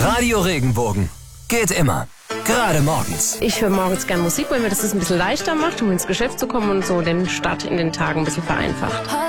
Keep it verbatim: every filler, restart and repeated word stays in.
Radio Regenbogen. Geht immer. Gerade morgens. Ich höre morgens gern Musik, weil mir das ein bisschen leichter macht, um ins Geschäft zu kommen und so den Start in den Tagen ein bisschen vereinfacht.